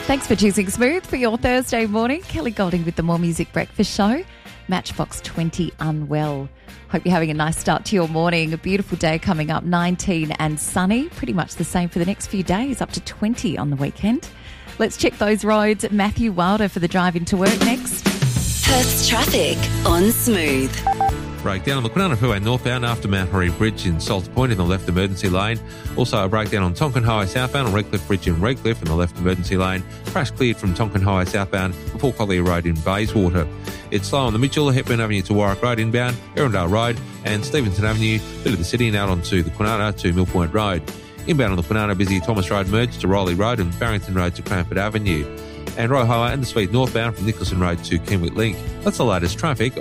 Thanks for choosing Smooth for your Thursday morning. Kelly Golding with the More Music Breakfast Show. Matchbox 20 Unwell. Hope you're having a nice start to your morning. A beautiful day coming up, 19 and sunny. Pretty much the same for the next few days, up to 20 on the weekend. Let's check those roads. Matthew Wilder for the drive into work next. Perth's traffic on Smooth. Breakdown on the Kwinana Freeway northbound after Mount Horry Bridge in Salts Point in the left emergency lane. Also a breakdown on Tonkin Highway southbound on Redcliffe Bridge in Redcliffe in the left emergency lane. Crash cleared from Tonkin Highway southbound before Collier Road in Bayswater. It's slow on the Mitchell, Hepburn Avenue to Warwick Road inbound, Erindale Road and Stevenson Avenue, bit of the city and out onto the Kwinana to Mill Point Road. Inbound on the Kwinana, busy Thomas Road merge to Rowley Road and Barrington Road to Cranford Avenue. And Roy Highway and the Speed northbound from Nicholson Road to Kenwick Link. That's the latest traffic.